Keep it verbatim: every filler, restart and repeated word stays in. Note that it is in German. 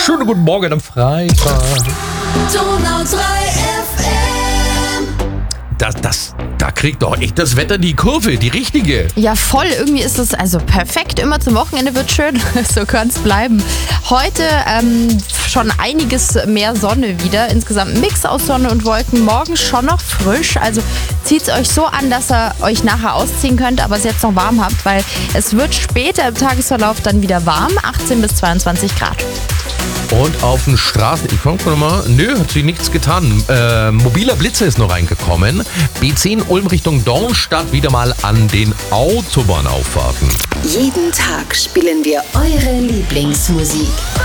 Schönen guten Morgen am Freitag. Donau drei F M. Das, das, da kriegt doch echt das Wetter die Kurve, die richtige. Ja, voll. Irgendwie ist es also perfekt. Immer zum Wochenende wird schön. So kann es bleiben. Heute ähm, schon einiges mehr Sonne wieder. Insgesamt ein Mix aus Sonne und Wolken. Morgen schon noch frisch. Also zieht es euch so an, dass ihr euch nachher ausziehen könnt, aber es jetzt noch warm habt, weil es wird später im Tagesverlauf dann wieder warm. achtzehn bis zweiundzwanzig Grad. Und auf den Straßen, ich guck mal, nö, hat sich nichts getan. Äh, mobiler Blitzer ist noch reingekommen. B zehn Ulm Richtung Dornstadt wieder mal an den Autobahnauffahrten. Jeden Tag spielen wir eure Lieblingsmusik.